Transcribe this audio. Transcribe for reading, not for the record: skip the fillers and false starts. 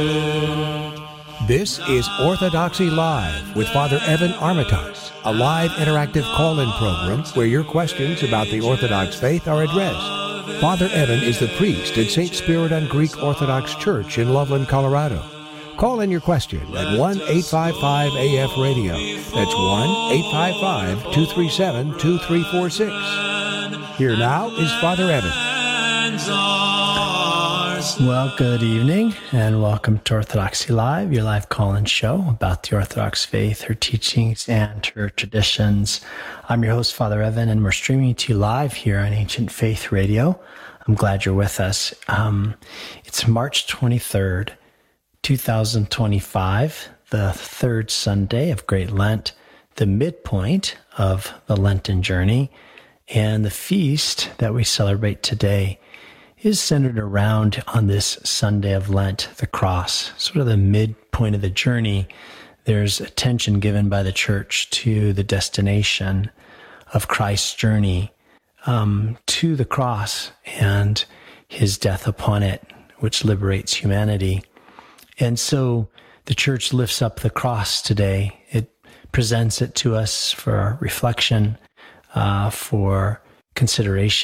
This is Orthodoxy Live with Father Evan Armitage, a live interactive call-in program where your questions about the Orthodox faith are addressed. Father Evan is the priest at St. Spiridon Greek Orthodox Church in Loveland, Colorado. Call in your question at 1-855-AF-RADIO. That's 1-855-237-2346. Here now is Father Evan. Well, good evening, and welcome to Orthodoxy Live, your live call-in show about the Orthodox faith, her teachings, and her traditions. I'm your host, Father Evan, and we're streaming to you live here on Ancient Faith Radio. I'm glad you're with us. It's March 23rd, 2025, the third Sunday of Great Lent, the midpoint of the Lenten journey, and the feast that we celebrate today is centered around, on this Sunday of Lent, the cross, sort of the midpoint of the journey. There's attention given by the Church to the destination of Christ's journey to the cross and his death upon it, which liberates humanity. And so the Church lifts up the cross today. It presents it to us for reflection, for consideration.